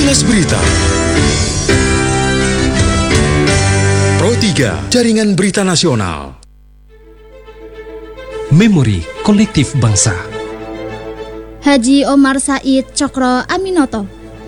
Kilas Berita Pro 3, Jaringan Berita Nasional. Memori Kolektif Bangsa. Haji Omar Said Cokro Aminoto.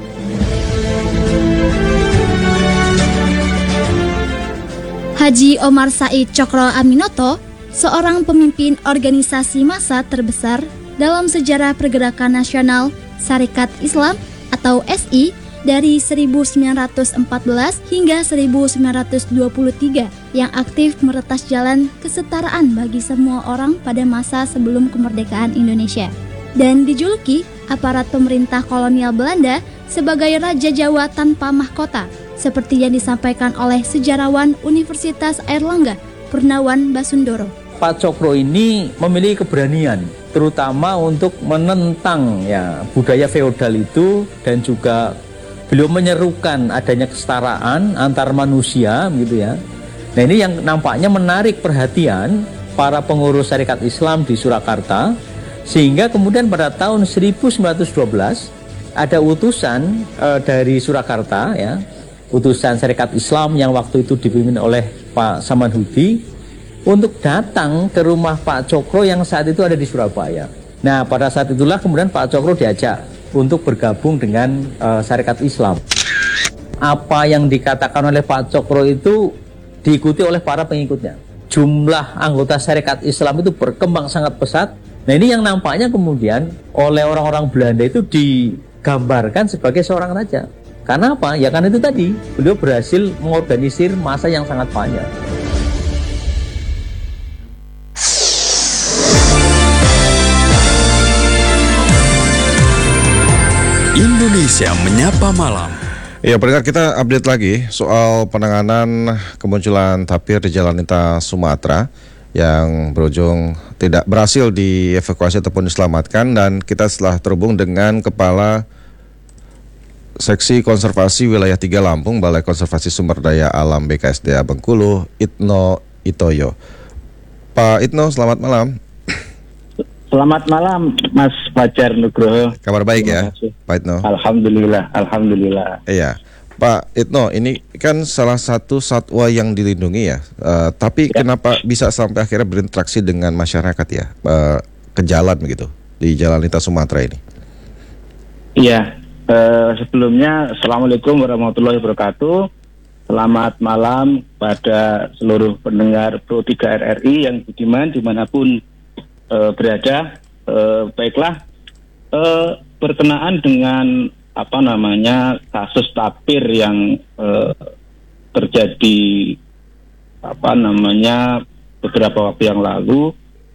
Haji Omar Said Cokro Aminoto, seorang pemimpin organisasi massa terbesar dalam sejarah pergerakan nasional Sarekat Islam atau SI dari 1914 hingga 1923 yang aktif meretas jalan kesetaraan bagi semua orang pada masa sebelum kemerdekaan Indonesia, dan dijuluki aparat pemerintah kolonial Belanda sebagai Raja Jawa tanpa mahkota, seperti yang disampaikan oleh sejarawan Universitas Airlangga Purnawan Basundoro. Pak Cokro ini memiliki keberanian, terutama untuk menentang budaya feodal itu, dan juga beliau menyerukan adanya kesetaraan antar manusia, gitu ya. Nah, ini yang nampaknya menarik perhatian para pengurus Sarekat Islam di Surakarta, sehingga kemudian pada tahun 1912 ada utusan dari Surakarta, utusan Sarekat Islam yang waktu itu dipimpin oleh Pak Samanhudi, untuk datang ke rumah Pak Cokro yang saat itu ada di Surabaya. Nah, pada saat itulah kemudian Pak Cokro diajak untuk bergabung dengan Sarekat Islam. Apa yang dikatakan oleh Pak Cokro itu diikuti oleh para pengikutnya. Jumlah anggota Sarekat Islam itu berkembang sangat pesat. Nah, ini yang nampaknya kemudian oleh orang-orang Belanda itu digambarkan sebagai seorang raja. Karena apa? Ya karena itu tadi, beliau berhasil mengorganisir massa yang sangat banyak. Indonesia Menyapa Malam. Ya, pendengar, kita update lagi soal penanganan kemunculan tapir di Jalan Lintas Sumatera yang berujung tidak berhasil dievakuasi ataupun diselamatkan, dan kita setelah terhubung dengan Kepala Seksi Konservasi Wilayah 3 Lampung, Balai Konservasi Sumber Daya Alam BKSDA Bengkulu, Itno Itoyo. Pak Itno, selamat malam. Selamat malam, Mas Fajar Nugroho. Kabar baik ya, Pak Itno? Alhamdulillah. Iya, Pak Itno, ini kan salah satu satwa yang dilindungi ya, tapi kenapa bisa sampai akhirnya berinteraksi dengan masyarakat ya, ke jalan begitu, di Jalan Lintas Sumatera ini? Iya, sebelumnya Assalamualaikum warahmatullahi wabarakatuh. Selamat malam pada seluruh pendengar Pro 3 RRI yang budiman dimanapun berada. Baiklah, berkenaan dengan kasus tapir yang terjadi beberapa waktu yang lalu,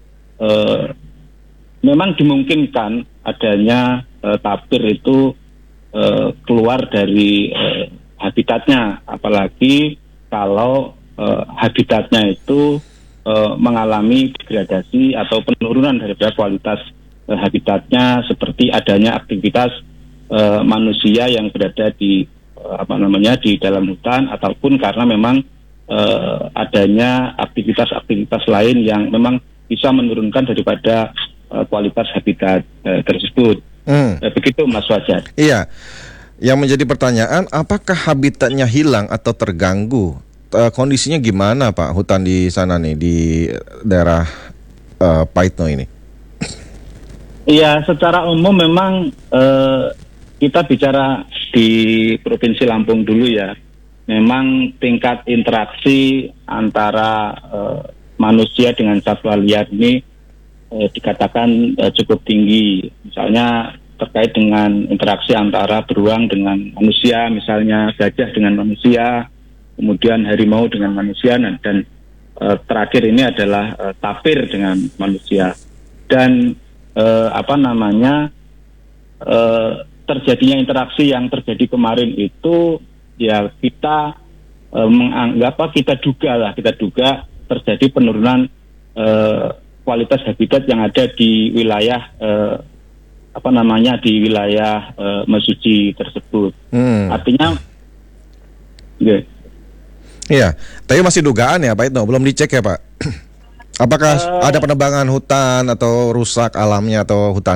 memang dimungkinkan adanya tapir itu keluar dari habitatnya, apalagi kalau habitatnya itu mengalami degradasi atau penurunan daripada kualitas habitatnya, seperti adanya aktivitas manusia yang berada di di dalam hutan, ataupun karena memang adanya aktivitas lain yang memang bisa menurunkan daripada kualitas habitat tersebut. Begitu, Mas Wajar. Iya, yang menjadi pertanyaan, apakah habitatnya hilang atau terganggu? Kondisinya gimana, Pak, hutan di sana nih, di daerah Pak Itno ini? Iya, secara umum memang kita bicara di Provinsi Lampung dulu ya. Memang tingkat interaksi antara manusia dengan satwa liar ini dikatakan cukup tinggi. Misalnya terkait dengan interaksi antara beruang dengan manusia, misalnya gajah dengan manusia, kemudian harimau dengan manusia, dan terakhir ini adalah tapir dengan manusia. Dan terjadinya interaksi yang terjadi kemarin itu ya kita kita duga terjadi penurunan kualitas habitat yang ada di wilayah di wilayah Mesuji tersebut. Artinya Iya, tapi masih dugaan ya, Pak Itno, belum dicek ya, Pak. Apakah ada penebangan hutan atau rusak alamnya atau hutan?